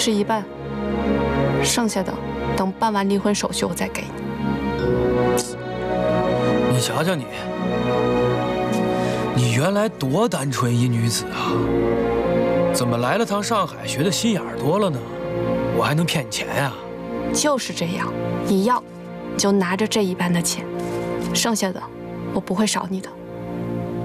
是一半，剩下的等办完离婚手续我再给你。 你瞧瞧你，你原来多单纯一女子啊，怎么来了趟上海学的心眼多了呢？我还能骗你钱呀？ 就是这样，你要，你就拿着这一半的钱，剩下的我不会少你的。